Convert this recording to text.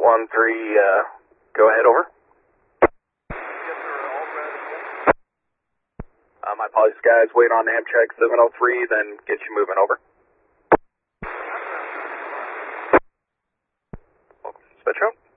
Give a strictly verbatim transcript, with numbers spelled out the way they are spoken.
one three, uh, go ahead, over. Uh, my apologies, guys. Wait on Amtrak seven oh three, then get you moving, over. Welcome to Spectrum.